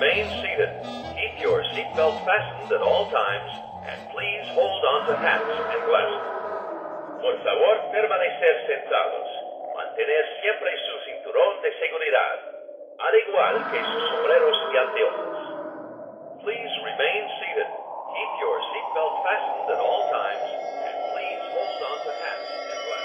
remain seated. Keep your seatbelt fastened at all times, and please hold on to hats and glasses. Por favor, permanecer sentados. Mantener siempre su cinturón de seguridad, al igual que sus sombreros y anteojos. Please remain